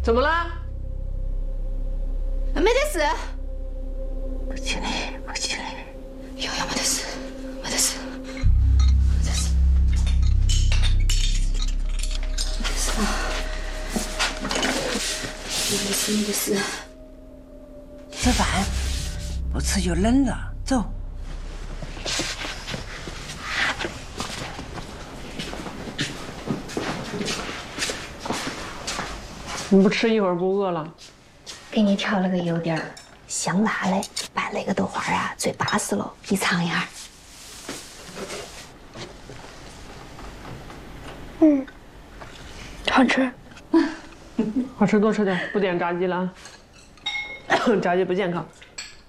怎么啦？ 没得事。 不起来，不起来。 瑶瑶没得事，没得事，没得事，没得事啊！没得事，没得事。 吃饭，不吃就冷了。走。 你不吃一会儿不饿了？ 给你调了个有点香辣的，拌那个豆花啊，最巴适了，你尝一下。好吃。 好吃多吃点，不点炸鸡了啊。炸鸡不健康。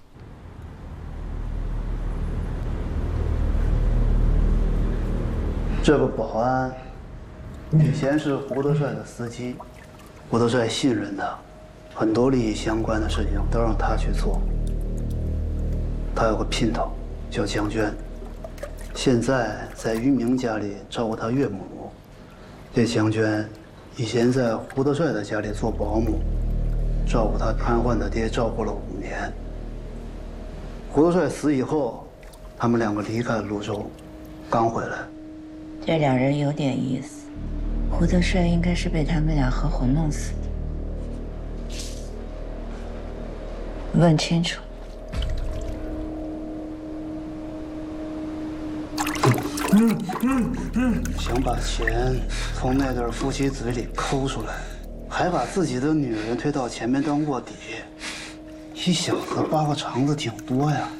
这个保安以前是胡德帅的司机，胡德帅信任他，很多利益相关的事情都让他去做。他有个姘头叫江娟，现在在于明家里照顾他岳母。这江娟以前在胡德帅的家里做保姆，照顾他瘫痪的爹，照顾了5年。胡德帅死以后，他们2个离开了泸州，刚回来。 这2人有点意思。胡德帅应该是被他们俩合伙弄死的。问清楚。 想把钱从那对夫妻嘴里抠出来，还把自己的女人推到前面当卧底，一小子8个肠子挺多呀。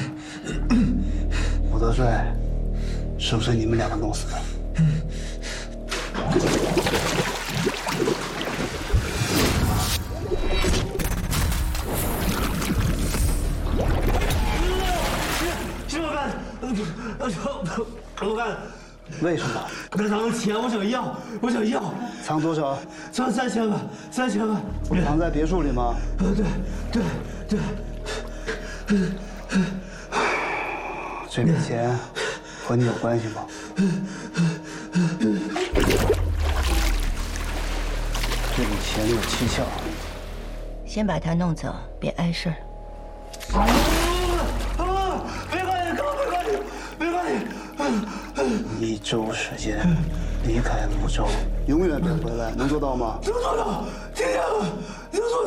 胡德帅，是不是你们2个弄死的？ 是我干的，我干的。 为什么？ 他藏的钱我想要，我想要。 藏多少？ 藏3000万，3000万。 藏在别墅里吗？ 对。 这笔钱和你有关系吗？这笔钱有蹊跷。 先把他弄走，别碍事儿。 没关系。 1周时间离开泸州，永远别回来，能做到吗？ 能做到，听见了。